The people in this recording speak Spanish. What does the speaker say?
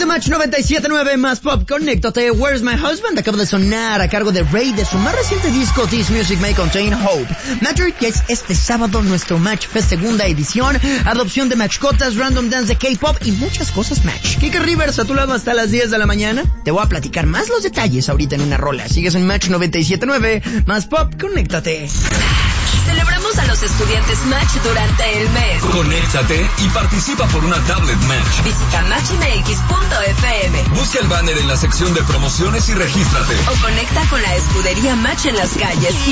de Match 97.9 más pop, conéctate. Where's My Husband acaba de sonar a cargo de Ray de su más reciente disco This Music May Contain Hope. Matcher, que es este sábado nuestro Match Fest segunda edición, adopción de mascotas, random dance de K-pop y muchas cosas Match. Kike Rivers a tu lado hasta las 10 de la mañana. Te voy a platicar más los detalles ahorita en una rola. Sigues en Match 97.9 más pop, conéctate. Celebramos a los estudiantes Match durante el mes. Conéctate y participa por una tablet Match. Visita matchmx.fm. Busca el banner en la sección de promociones y regístrate. O conecta con la escudería Match en las calles y